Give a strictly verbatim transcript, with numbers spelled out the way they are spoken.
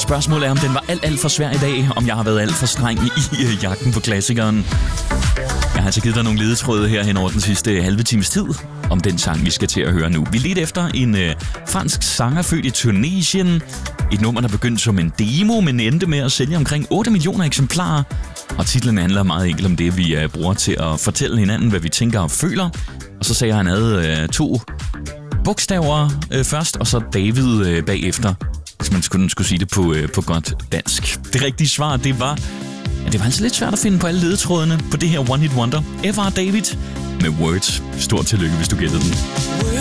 Spørgsmålet er, om den var alt, alt for svær i dag, om jeg har været alt for streng i øh, jagten på klassikeren. Jeg har altså givet dig nogle ledetråde her hen over den sidste halve times tid om den sang, vi skal til at høre nu. Vi ledte efter en øh, fransk sanger født i Tunesien. Et nummer, der begyndte som en demo, men endte med at sælge omkring otte millioner eksemplarer. Og titlen handler meget enkelt om det, vi øh, bruger til at fortælle hinanden, hvad vi tænker og føler. Og så sagde han ad øh, to bogstaver øh, først, og så David øh, bagefter, hvis man skulle, skulle sige det på, øh, på godt dansk. Det rigtige svar, det var... Ja, det var altså lidt svært at finde på alle ledetrådene på det her One Hit Wonder. F R David med Words. Stort tillykke, hvis du gættede den.